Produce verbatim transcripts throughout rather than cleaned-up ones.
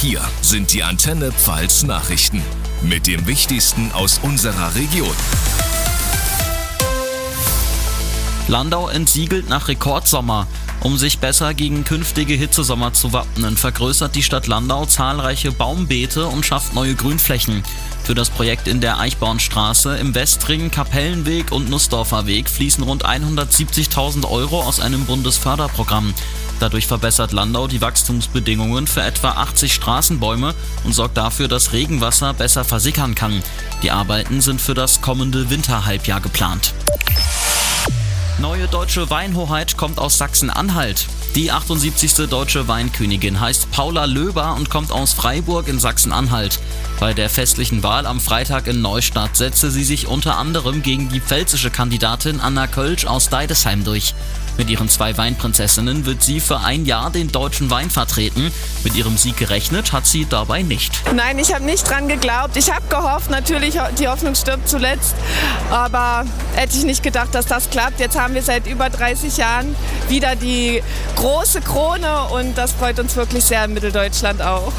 Hier sind die Antenne Pfalz Nachrichten mit dem Wichtigsten aus unserer Region. Landau entsiegelt nach Rekordsommer. Um sich besser gegen künftige Hitzesommer zu wappnen, vergrößert die Stadt Landau zahlreiche Baumbeete und schafft neue Grünflächen. Für das Projekt in der Eichbornstraße, im Westring, Kapellenweg und Nussdorfer Weg fließen rund hundertsiebzigtausend Euro aus einem Bundesförderprogramm. Dadurch verbessert Landau die Wachstumsbedingungen für etwa achtzig Straßenbäume und sorgt dafür, dass Regenwasser besser versickern kann. Die Arbeiten sind für das kommende Winterhalbjahr geplant. Neue deutsche Weinhoheit kommt aus Sachsen-Anhalt. Die achtundsiebzigste deutsche Weinkönigin heißt Paula Löber und kommt aus Freiburg in Sachsen-Anhalt. Bei der festlichen Wahl am Freitag in Neustadt setzte sie sich unter anderem gegen die pfälzische Kandidatin Anna Kölsch aus Deidesheim durch. Mit ihren zwei Weinprinzessinnen wird sie für ein Jahr den deutschen Wein vertreten. Mit ihrem Sieg gerechnet hat sie dabei nicht. Nein, ich habe nicht dran geglaubt. Ich habe gehofft, natürlich, die Hoffnung stirbt zuletzt. Aber hätte ich nicht gedacht, dass das klappt. Jetzt haben wir seit über dreißig Jahren wieder die große Krone und das freut uns wirklich sehr in Mitteldeutschland auch.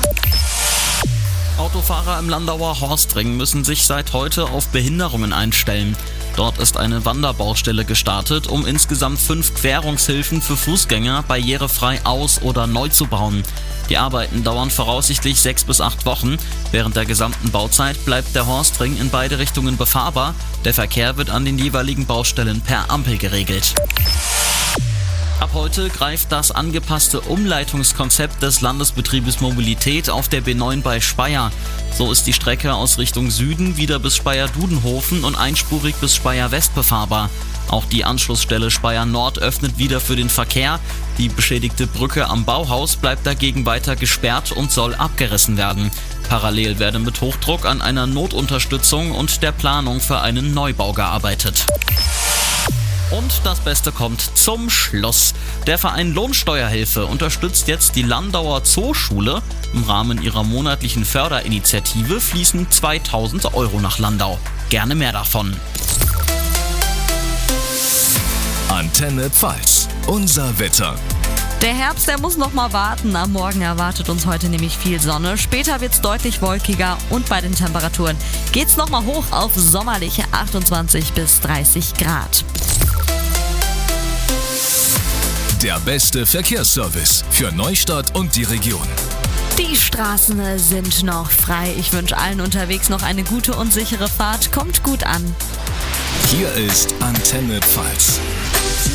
Autofahrer im Landauer Horstring müssen sich seit heute auf Behinderungen einstellen. Dort ist eine Wanderbaustelle gestartet, um insgesamt fünf Querungshilfen für Fußgänger barrierefrei aus- oder neu zu bauen. Die Arbeiten dauern voraussichtlich sechs bis acht Wochen. Während der gesamten Bauzeit bleibt der Horstring in beide Richtungen befahrbar. Der Verkehr wird an den jeweiligen Baustellen per Ampel geregelt. Ab heute greift das angepasste Umleitungskonzept des Landesbetriebes Mobilität auf der B neun bei Speyer. So ist die Strecke aus Richtung Süden wieder bis Speyer-Dudenhofen und einspurig bis Speyer-West befahrbar. Auch die Anschlussstelle Speyer Nord öffnet wieder für den Verkehr. Die beschädigte Brücke am Bauhaus bleibt dagegen weiter gesperrt und soll abgerissen werden. Parallel werde mit Hochdruck an einer Notunterstützung und der Planung für einen Neubau gearbeitet. Und das Beste kommt zum Schluss. Der Verein Lohnsteuerhilfe unterstützt jetzt die Landauer Zooschule. Im Rahmen ihrer monatlichen Förderinitiative fließen zweitausend Euro nach Landau. Gerne mehr davon. Antenne Pfalz, unser Wetter. Der Herbst, der muss noch mal warten. Am Morgen erwartet uns heute nämlich viel Sonne. Später wird's deutlich wolkiger und bei den Temperaturen geht's noch mal hoch auf sommerliche achtundzwanzig bis dreißig Grad. Der beste Verkehrsservice für Neustadt und die Region. Die Straßen sind noch frei. Ich wünsche allen unterwegs noch eine gute und sichere Fahrt. Kommt gut an. Hier ist Antenne Pfalz.